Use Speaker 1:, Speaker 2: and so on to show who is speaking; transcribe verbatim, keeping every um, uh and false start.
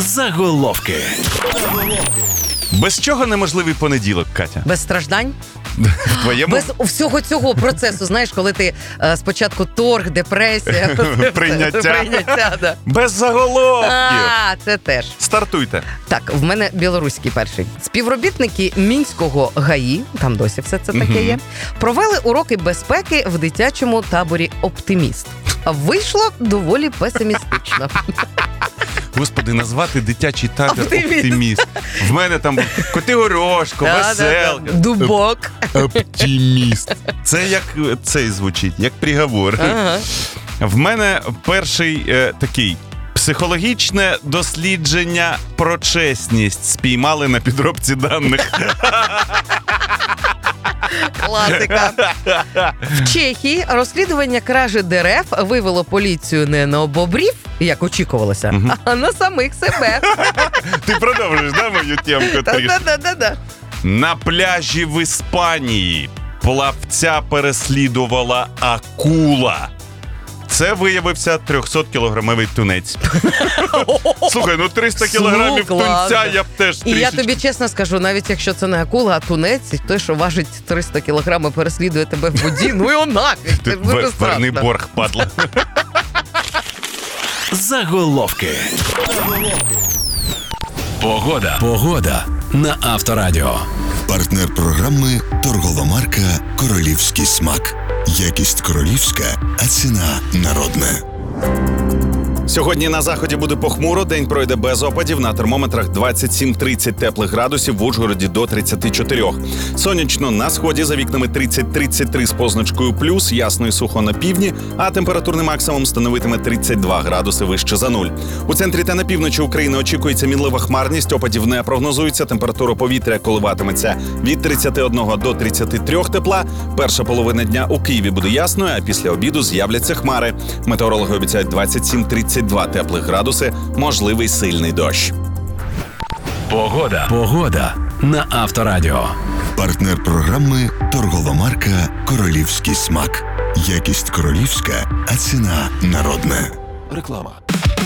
Speaker 1: Заголовки. Без чого неможливий понеділок, Катя?
Speaker 2: Без страждань?
Speaker 1: В твоєму?
Speaker 2: Без всього цього процесу, знаєш, коли ти е, спочатку торг, депресія.
Speaker 1: Прийняття.
Speaker 2: Прийняття, да.
Speaker 1: Без заголовків.
Speaker 2: А, це теж.
Speaker 1: Стартуйте.
Speaker 2: Так, в мене білоруський перший. Співробітники Мінського ГАІ, там досі все це таке
Speaker 1: Мгм.
Speaker 2: є, провели уроки безпеки в дитячому таборі «Оптиміст». Вийшло доволі песимістично.
Speaker 1: Господи, назвати дитячий табір
Speaker 2: Оптиміст.
Speaker 1: «Оптиміст». В мене там Котигорьошко,
Speaker 2: Да,
Speaker 1: Веселка.
Speaker 2: да, да. Дубок.
Speaker 1: Оптиміст. Це як цей звучить, як приговор.
Speaker 2: Ага.
Speaker 1: В мене перший е, такий. Психологічне дослідження про чесність спіймали на підробці даних.
Speaker 2: Класика. В Чехії розслідування кражі дерев вивело поліцію не на бобрів, як очікувалося,
Speaker 1: Мгм.
Speaker 2: а на самих себе.
Speaker 1: Ти продовжуєш, да, мою темку трішки?
Speaker 2: Да-да-да-да.
Speaker 1: На пляжі в Іспанії плавця переслідувала акула. Це виявився трьохсот-кілограмовий тунець. Слухай, ну триста кілограмів
Speaker 2: Слух,
Speaker 1: тунця
Speaker 2: ладно.
Speaker 1: я б теж
Speaker 2: І я
Speaker 1: трішечки.
Speaker 2: тобі чесно скажу, навіть якщо це не акула, а тунець, той, що важить триста кілограмів, переслідує тебе в воді, ну і нафіг,
Speaker 1: Ти
Speaker 2: це ж дуже
Speaker 1: вер- верни
Speaker 2: страшно.
Speaker 1: борг, падла.
Speaker 3: Заголовки. Погода. Погода на Авторадіо.
Speaker 4: Партнер програми «Торгова марка «Королівський смак». Якість королівська, а ціна народна.
Speaker 1: Сьогодні на заході буде похмуро, день пройде без опадів, на термометрах двадцять сім тридцять теплих градусів, в Ужгороді до тридцять чотири. Сонячно на сході, за вікнами тридцять тридцять три з позначкою плюс, ясно і сухо на півдні, а температурний максимум становитиме тридцять два градуси вище за нуль. У центрі та на півночі України очікується мінлива хмарність, опадів не прогнозується, температура повітря коливатиметься від тридцяти одного до тридцяти трьох тепла. Перша половина дня у Києві буде ясною, а після обіду з'являться хмари. Метеорологи обіцяють двадцять сім тридцять два теплих градуси, можливий сильний дощ.
Speaker 3: Погода. Погода на Авторадіо.
Speaker 4: Партнер програми «Торгова марка «Королівський смак». Якість королівська, а ціна народна.
Speaker 3: Реклама.